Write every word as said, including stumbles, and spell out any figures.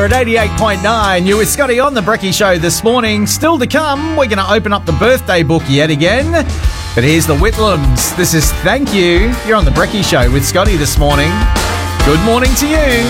at eighty-eight point nine. You with Scotty on the Brekkie Show this morning. Still to come, we're going to open up the birthday book yet again. But here's the Whitlams. This is Thank You. You're on the Brekkie Show with Scotty this morning. Good morning to you.